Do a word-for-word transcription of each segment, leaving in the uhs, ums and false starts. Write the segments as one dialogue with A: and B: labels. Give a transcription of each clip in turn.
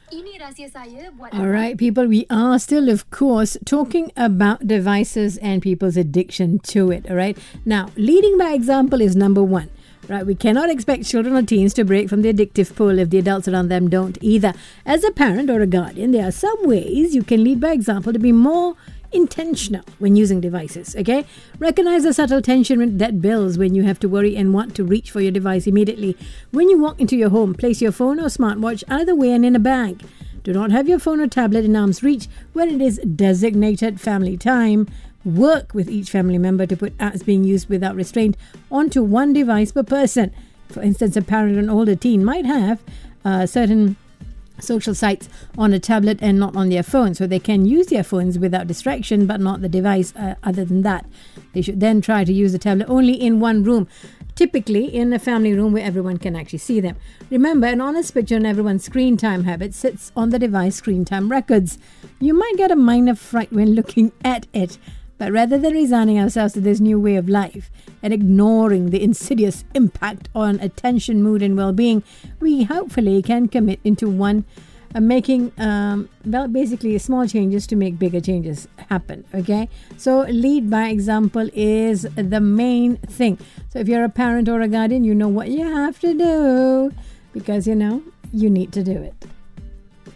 A: Ini rahsia saya buat
B: All right, people, we are still, of course, talking about devices and people's addiction to it. All right. Now, leading by example is number one. Right, we cannot expect children or teens to break from the addictive pull if the adults around them don't either. As a parent or a guardian, there are some ways you can lead by example to be more intentional when using devices, okay? Recognize the subtle tension that builds when you have to worry and want to reach for your device immediately. When you walk into your home, place your phone or smartwatch out of the way and in a bag. Do not have your phone or tablet in arm's reach when it is designated family time. Work with each family member to put apps being used without restraint onto one device per person. For instance, a parent or an older teen might have uh, certain social sites on a tablet and not on their phone, so they can use their phones without distraction but not the device. Uh, other than that, they should then try to use the tablet only in one room, typically in a family room where everyone can actually see them. Remember, an honest picture on everyone's screen time habit sits on the device screen time records. You might get a minor fright when looking at it, but rather than resigning ourselves to this new way of life and ignoring the insidious impact on attention, mood and well-being, we hopefully can commit into one, uh, making, um, well, basically small changes to make bigger changes happen, okay? So lead by example is the main thing. So if you're a parent or a guardian, you know what you have to do because, you know, you need to do it.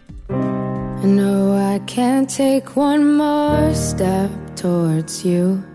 C: I know I can't take one more step towards you.